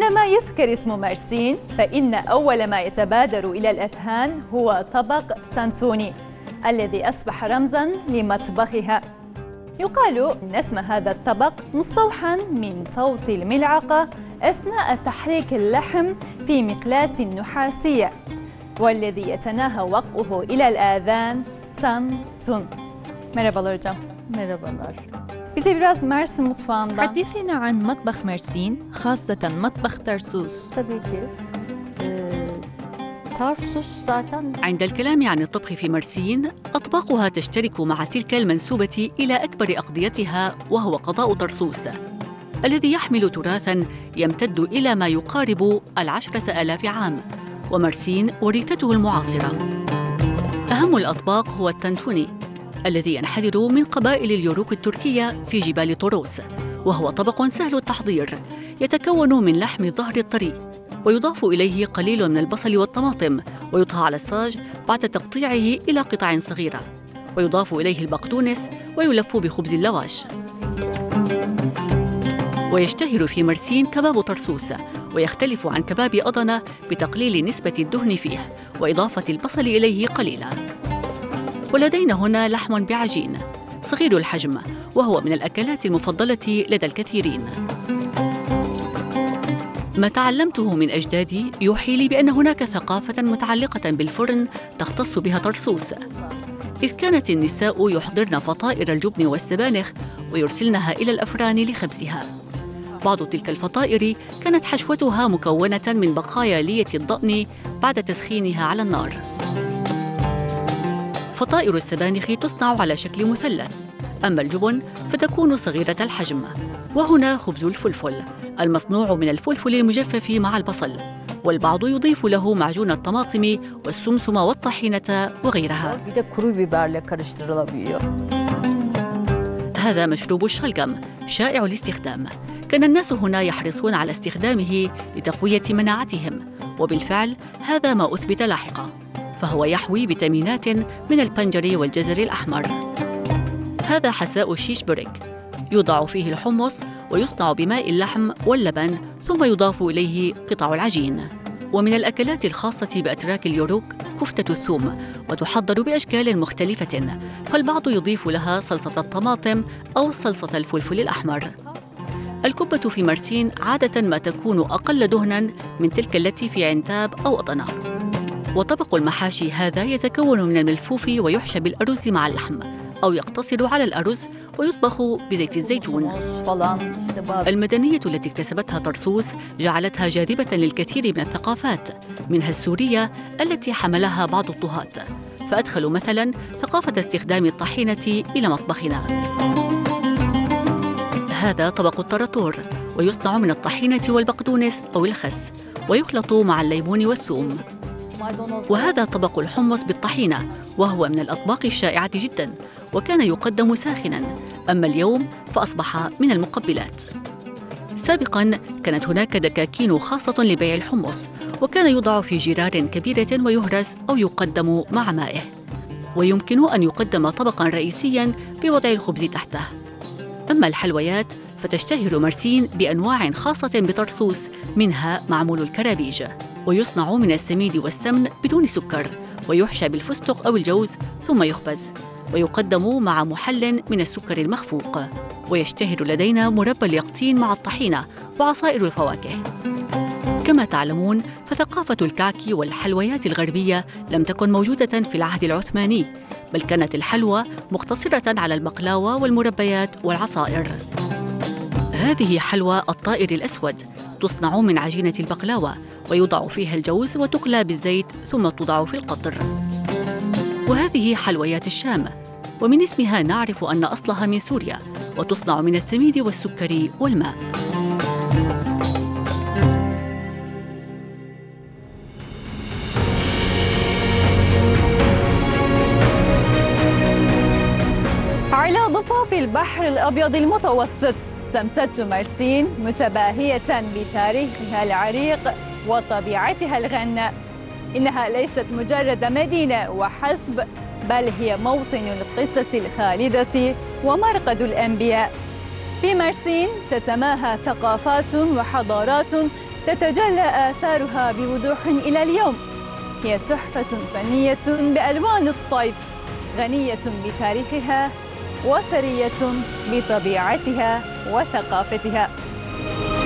عندما يذكر اسم مرسين فإن أول ما يتبادر إلى الأذهان هو طبق تنتوني الذي أصبح رمزاً لمطبخها. يقال أن اسم هذا الطبق مستوحى من صوت الملعقة أثناء تحريك اللحم في مقلاة نحاسية، والذي يتناهى وقعه إلى الآذان تن. Merhabalar hocam. Merhabalar. Bize biraz Mersin mutfağından. حدثينا عن مطبخ مرسين خاصة مطبخ طرسوس. Tabii ki Tarsus zaten عند الكلام عن الطبخ في مرسين أطباقها تشترك مع تلك المنسوبة إلى أكبر أقضيتها، وهو قضاء طرسوس الذي يحمل تراثاً يمتد إلى ما يقارب 10,000 عام، ومرسين وريثته المعاصرة. أهم الأطباق هو التنتوني الذي ينحدر من قبائل اليوروك التركية في جبال طوروس، وهو طبق سهل التحضير يتكون من لحم الظهر الطري، ويضاف إليه قليل من البصل والطماطم، ويطهى على الصاج بعد تقطيعه إلى قطع صغيرة، ويضاف إليه البقدونس ويلف بخبز اللواش. ويشتهر في مرسين كباب طرسوس، ويختلف عن كباب أضنة بتقليل نسبة الدهن فيه وإضافة البصل إليه قليلاً. ولدينا هنا لحم بعجين صغير الحجم، وهو من الأكلات المفضلة لدى الكثيرين. ما تعلمته من أجدادي يوحي لي بأن هناك ثقافة متعلقة بالفرن تختص بها طرسوس، إذ كانت النساء يحضرن فطائر الجبن والسبانخ ويرسلنها إلى الأفران لخبزها. بعض تلك الفطائر كانت حشوتها مكونة من بقايا لية الضأن بعد تسخينها على النار. فطائر السبانخ تصنع على شكل مثلث، أما الجبن فتكون صغيرة الحجم. وهنا خبز الفلفل المصنوع من الفلفل المجفف مع البصل، والبعض يضيف له معجون الطماطم والسمسم والطحينة وغيرها. هذا مشروب الشلغم شائع الاستخدام، كان الناس هنا يحرصون على استخدامه لتقوية مناعتهم، وبالفعل هذا ما أثبت لاحقاً، فهو يحوي فيتامينات من البنجر والجزر الأحمر. هذا حساء الشيش بريك، يوضع فيه الحمص ويصنع بماء اللحم واللبن، ثم يضاف إليه قطع العجين. ومن الأكلات الخاصة بأتراك اليوروك كفتة الثوم، وتحضر بأشكال مختلفة، فالبعض يضيف لها صلصة الطماطم أو صلصة الفلفل الأحمر. الكبة في مرسين عادة ما تكون أقل دهناً من تلك التي في عنتاب أو أضنة. وطبق المحاشي هذا يتكون من الملفوف ويحشى بالأرز مع اللحم، أو يقتصر على الأرز ويطبخ بزيت الزيتون. المدنية التي اكتسبتها طرسوس جعلتها جاذبة للكثير من الثقافات، منها السورية التي حملها بعض الطهاة، فأدخلوا مثلاً ثقافة استخدام الطحينة إلى مطبخنا. هذا طبق الطراطور، ويصنع من الطحينة والبقدونس أو الخس، ويخلط مع الليمون والثوم. وهذا طبق الحمص بالطحينة، وهو من الأطباق الشائعة جداً، وكان يقدم ساخناً، أما اليوم فأصبح من المقبلات. سابقاً كانت هناك دكاكين خاصة لبيع الحمص، وكان يوضع في جرار كبيرة ويهرس أو يقدم مع مائه، ويمكن أن يقدم طبقاً رئيسياً بوضع الخبز تحته. أما الحلويات فتشتهر مرسين بأنواع خاصة بطرسوس، منها معمول الكرابيج، ويصنع من السميد والسمن بدون سكر، ويحشى بالفستق أو الجوز ثم يخبز، ويقدم مع محل من السكر المخفوق. ويشتهر لدينا مربى اليقطين مع الطحينة وعصائر الفواكه. كما تعلمون فثقافة الكعك والحلويات الغربية لم تكن موجودة في العهد العثماني، بل كانت الحلوى مقتصرة على البقلاوة والمربيات والعصائر. هذه حلوى الطائر الأسود، تصنع من عجينة البقلاوة، ويوضع فيها الجوز وتقلى بالزيت ثم توضع في القطر. وهذه حلويات الشام، ومن اسمها نعرف أن أصلها من سوريا، وتصنع من السميد والسكر والماء. على ضفاف البحر الأبيض المتوسط تمتد مرسين متباهية بتاريخها العريق وطبيعتها الغناء. إنها ليست مجرد مدينة وحسب، بل هي موطن القصص الخالدة ومرقد الأنبياء. في مرسين تتماهى ثقافات وحضارات تتجلى آثارها بوضوح إلى اليوم. هي تحفة فنية بألوان الطيف، غنية بتاريخها وثرية بطبيعتها وثقافتها.